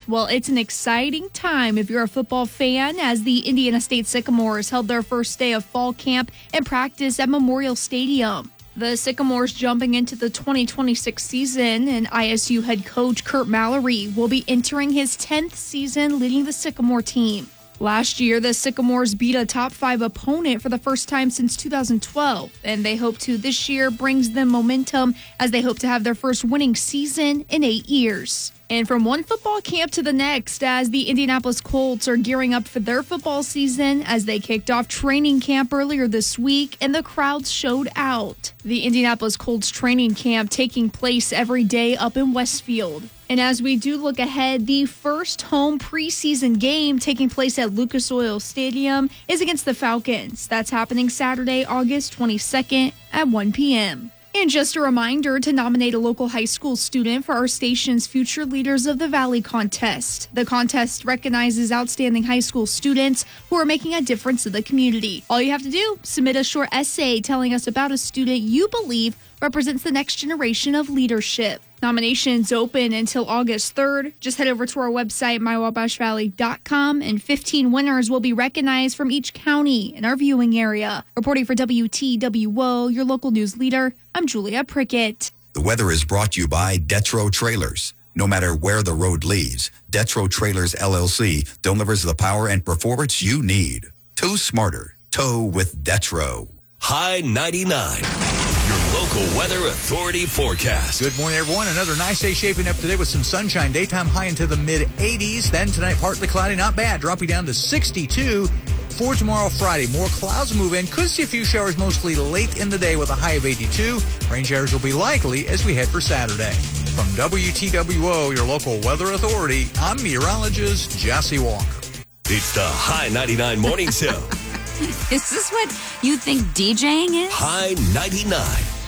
Well, it's an exciting time if you're a football fan, as the Indiana State Sycamores held their first day of fall camp and practice at Memorial Stadium. The Sycamores jumping into the 2026 season, and ISU head coach Curt Mallory will be entering his 10th season leading the Sycamore team. Last year, the Sycamores beat a top 5 opponent for the first time since 2012, and they hope to this year brings them momentum as they hope to have their first winning season in 8 years. And from one football camp to the next, as the Indianapolis Colts are gearing up for their football season, as they kicked off training camp earlier this week and the crowds showed out. The Indianapolis Colts training camp taking place every day up in Westfield. And as we do look ahead, the first home preseason game taking place at Lucas Oil Stadium is against the Falcons. That's happening Saturday, August 22nd at 1 p.m. And just a reminder to nominate a local high school student for our station's Future Leaders of the Valley contest. The contest recognizes outstanding high school students who are making a difference in the community. All you have to do, submit a short essay telling us about a student you believe represents the next generation of leadership. Nominations open until August 3rd. Just head over to our website, mywabashvalley.com, and 15 winners will be recognized from each county in our viewing area. Reporting for WTWO, your local news leader, I'm Julia Prickett. The weather is brought to you by Detro Trailers. No matter where the road leads, Detro Trailers LLC delivers the power and performance you need. Tow smarter. Tow with Detro. High 99. Your local weather authority forecast. Good morning, everyone. Another nice day shaping up today with some sunshine. Daytime high into the mid-80s. Then tonight, partly cloudy, not bad. Dropping down to 62 for tomorrow, Friday. More clouds move in. Could see a few showers mostly late in the day with a high of 82. Rain showers will be likely as we head for Saturday. From WTWO, your local weather authority, I'm meteorologist Jesse Walker. It's the High 99 Morning Show. Is this what you think DJing is? High 99.